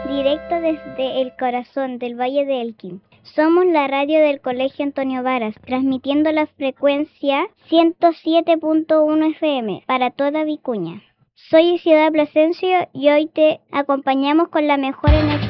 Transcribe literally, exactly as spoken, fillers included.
directo desde el corazón del Valle de Elqui. Somos la radio del Colegio Antonio Varas, transmitiendo la frecuencia ciento siete punto uno F M para toda Vicuña. Soy Ciudad Plasencia y hoy te acompañamos con la mejor energía.